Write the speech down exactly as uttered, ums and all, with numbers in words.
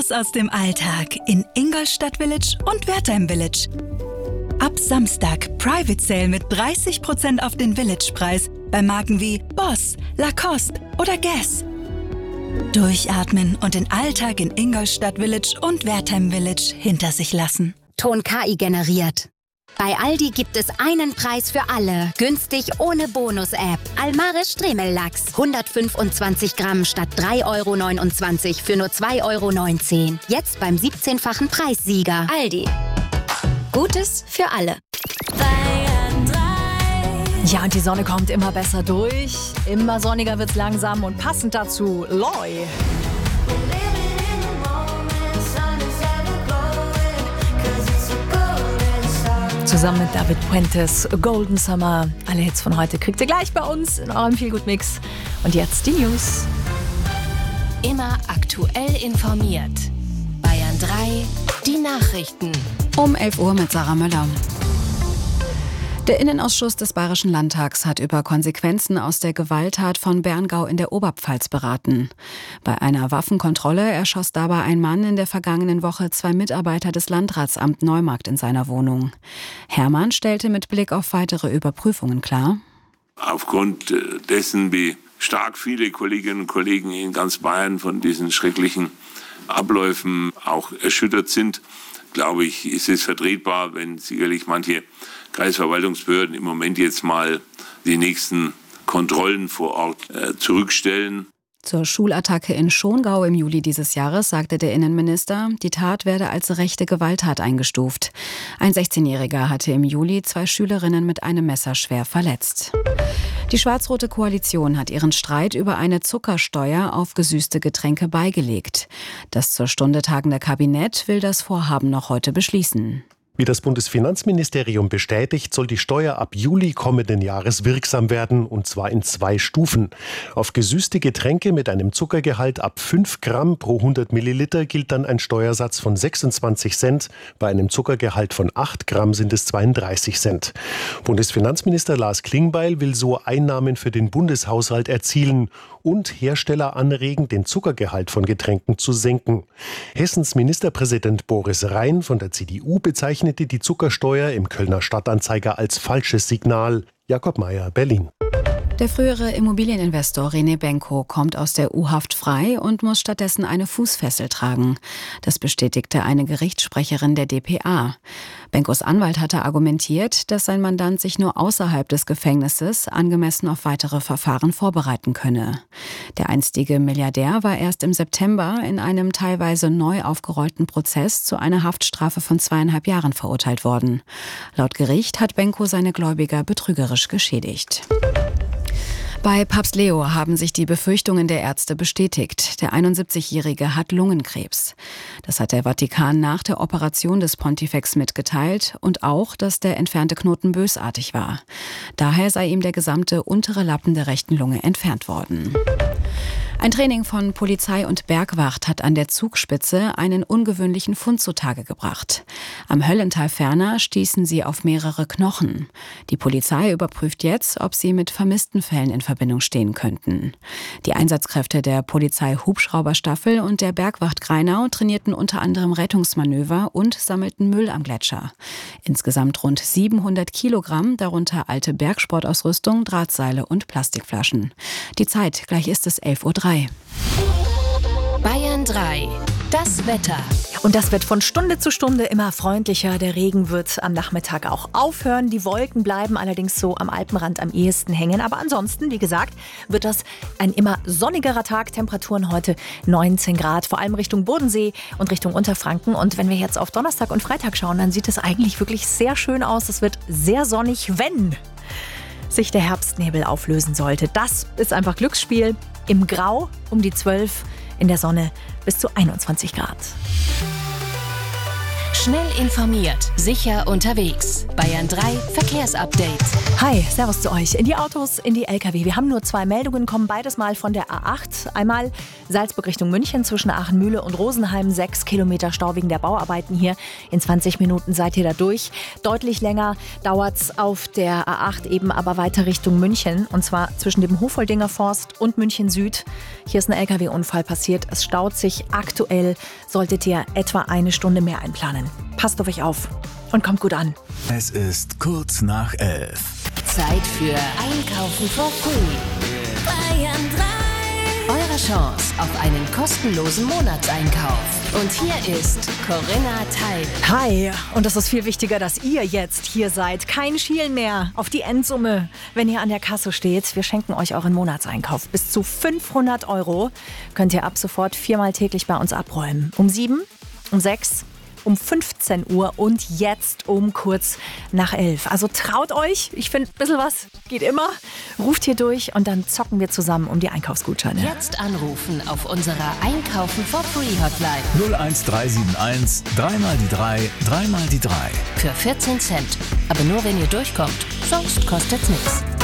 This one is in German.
Raus aus dem Alltag in Ingolstadt Village und Wertheim Village. Ab Samstag Private Sale mit dreißig Prozent auf den Village-Preis bei Marken wie Boss, Lacoste oder Guess. Durchatmen und den Alltag in Ingolstadt Village und Wertheim Village hinter sich lassen. Ton K I generiert. Bei Aldi gibt es einen Preis für alle. Günstig ohne Bonus-App. Almaris Stremellachs. hundertfünfundzwanzig Gramm statt drei Euro neunundzwanzig für nur zwei Euro neunzehn. Jetzt beim siebzehnfachen Preissieger. Aldi. Gutes für alle. Ja, und die Sonne kommt immer besser durch. Immer sonniger wird's langsam und passend dazu Loi. Zusammen mit David Puentes, Golden Summer. Alle Hits von heute kriegt ihr gleich bei uns in eurem Feelgood-Mix. Und jetzt die News. Immer aktuell informiert. Bayern drei, die Nachrichten. Um elf Uhr mit Sarah Möller. Der Innenausschuss des Bayerischen Landtags hat über Konsequenzen aus der Gewalttat von Berngau in der Oberpfalz beraten. Bei einer Waffenkontrolle erschoss dabei ein Mann in der vergangenen Woche zwei Mitarbeiter des Landratsamts Neumarkt in seiner Wohnung. Hermann stellte mit Blick auf weitere Überprüfungen klar: Aufgrund dessen, wie stark viele Kolleginnen und Kollegen in ganz Bayern von diesen schrecklichen Abläufen auch erschüttert sind, glaube ich, ist es vertretbar, wenn sicherlich manche Kreisverwaltungsbehörden im Moment jetzt mal die nächsten Kontrollen vor Ort äh, zurückstellen. Zur Schulattacke in Schongau im Juli dieses Jahres sagte der Innenminister, die Tat werde als rechte Gewalttat eingestuft. Ein sechzehnjähriger hatte im Juli zwei Schülerinnen mit einem Messer schwer verletzt. Die schwarz-rote Koalition hat ihren Streit über eine Zuckersteuer auf gesüßte Getränke beigelegt. Das zur Stunde tagende Kabinett will das Vorhaben noch heute beschließen. Wie das Bundesfinanzministerium bestätigt, soll die Steuer ab Juli kommenden Jahres wirksam werden, und zwar in zwei Stufen. Auf gesüßte Getränke mit einem Zuckergehalt ab fünf Gramm pro hundert Milliliter gilt dann ein Steuersatz von sechsundzwanzig Cent. Bei einem Zuckergehalt von acht Gramm sind es zweiunddreißig Cent. Bundesfinanzminister Lars Klingbeil will so Einnahmen für den Bundeshaushalt erzielen und Hersteller anregen, den Zuckergehalt von Getränken zu senken. Hessens Ministerpräsident Boris Rhein von der C D U bezeichnete die Zuckersteuer im Kölner Stadtanzeiger als falsches Signal. Jakob Mayer, Berlin. Der frühere Immobilieninvestor René Benko kommt aus der U-Haft frei und muss stattdessen eine Fußfessel tragen. Das bestätigte eine Gerichtssprecherin der d p a. Benkos Anwalt hatte argumentiert, dass sein Mandant sich nur außerhalb des Gefängnisses angemessen auf weitere Verfahren vorbereiten könne. Der einstige Milliardär war erst im September in einem teilweise neu aufgerollten Prozess zu einer Haftstrafe von zweieinhalb Jahren verurteilt worden. Laut Gericht hat Benko seine Gläubiger betrügerisch geschädigt. Bei Papst Leo haben sich die Befürchtungen der Ärzte bestätigt. Der einundsiebzigjährige hat Lungenkrebs. Das hat der Vatikan nach der Operation des Pontifex mitgeteilt und auch, dass der entfernte Knoten bösartig war. Daher sei ihm der gesamte untere Lappen der rechten Lunge entfernt worden. Ein Training von Polizei und Bergwacht hat an der Zugspitze einen ungewöhnlichen Fund zutage gebracht. Am Höllental ferner stießen sie auf mehrere Knochen. Die Polizei überprüft jetzt, ob sie mit vermissten Fällen in Verbindung stehen könnten. Die Einsatzkräfte der Polizei-Hubschrauberstaffel und der Bergwacht Greinau trainierten unter anderem Rettungsmanöver und sammelten Müll am Gletscher. Insgesamt rund siebenhundert Kilogramm, darunter alte Bergsportausrüstung, Drahtseile und Plastikflaschen. Die Zeit, gleich ist es elf Uhr drei. Bayern drei, das Wetter. Und das wird von Stunde zu Stunde immer freundlicher. Der Regen wird am Nachmittag auch aufhören. Die Wolken bleiben allerdings so am Alpenrand am ehesten hängen. Aber ansonsten, wie gesagt, wird das ein immer sonnigerer Tag. Temperaturen heute neunzehn Grad, vor allem Richtung Bodensee und Richtung Unterfranken. Und wenn wir jetzt auf Donnerstag und Freitag schauen, dann sieht es eigentlich wirklich sehr schön aus. Es wird sehr sonnig, wenn sich der Herbstnebel auflösen sollte. Das ist einfach Glücksspiel. Im Grau um die zwölf, in der Sonne bis zu einundzwanzig Grad. Schnell informiert, sicher unterwegs. Bayern drei Verkehrsupdate. Hi, servus zu euch. In die Autos, in die L K W. Wir haben nur zwei Meldungen, kommen beides mal von der A acht. Einmal Salzburg Richtung München zwischen Aachenmühle und Rosenheim. Sechs Kilometer Stau wegen der Bauarbeiten hier. In zwanzig Minuten seid ihr da durch. Deutlich länger dauert es auf der A acht eben aber weiter Richtung München. Und zwar zwischen dem Hofoldinger Forst und München Süd. Hier ist ein L K W-Unfall passiert. Es staut sich aktuell. Solltet ihr etwa eine Stunde mehr einplanen. Passt auf euch auf und kommt gut an. Es ist kurz nach elf. Zeit für Einkaufen for free. Bayern drei. Eure Chance auf einen kostenlosen Monatseinkauf. Und hier ist Corinna Teil. Hi, und es ist viel wichtiger, dass ihr jetzt hier seid. Kein Schielen mehr auf die Endsumme, wenn ihr an der Kasse steht. Wir schenken euch euren Monatseinkauf. Bis zu fünfhundert Euro könnt ihr ab sofort viermal täglich bei uns abräumen. Um sieben, um sechs, um fünfzehn Uhr und jetzt um kurz nach elf. Also traut euch, ich finde, ein bisschen was geht immer. Ruft hier durch und dann zocken wir zusammen um die Einkaufsgutscheine. Jetzt anrufen auf unserer Einkaufen for free Hotline. null eins drei sieben eins, dreimal die drei, dreimal die drei. Für vierzehn Cent. Aber nur wenn ihr durchkommt, sonst kostet's nichts.